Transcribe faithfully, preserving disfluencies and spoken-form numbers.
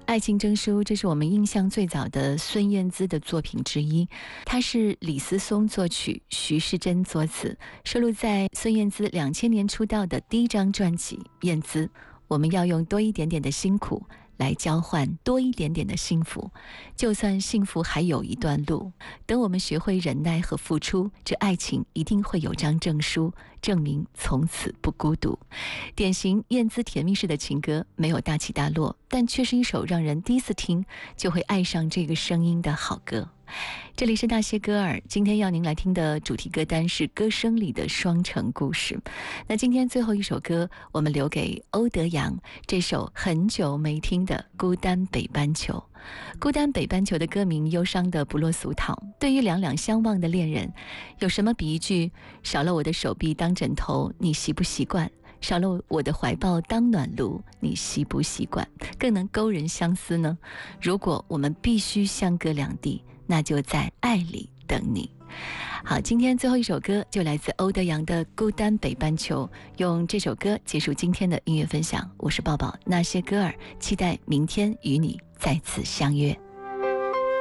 爱情证书，这是我们印象最早的孙燕姿的作品之一，它是李思松作曲，徐世珍作词，收录在孙燕姿两千年出道的第一张专辑《燕姿》。我们要用多一点点的辛苦来交换多一点点的幸福，就算幸福还有一段路，等我们学会忍耐和付出，这爱情一定会有张证书，证明从此不孤独。典型燕姿甜蜜式的情歌，没有大起大落，但却是一首让人第一次听就会爱上这个声音的好歌。这里是那些歌儿，今天要您来听的主题歌单是歌声里的双城故事。那今天最后一首歌，我们留给欧德阳，这首很久没听的《孤单北半球》。孤单北半球的歌名忧伤的不落俗套，对于两两相望的恋人，有什么比一句少了我的手臂当枕头，你习不习惯？少了我的怀抱当暖炉，你习不习惯？更能勾人相思呢？如果我们必须相隔两地，那就在爱里等你。好，今天最后一首歌就来自欧德阳的《孤单北半球》，用这首歌结束今天的音乐分享。我是抱抱，那些歌儿，期待明天与你再次相约。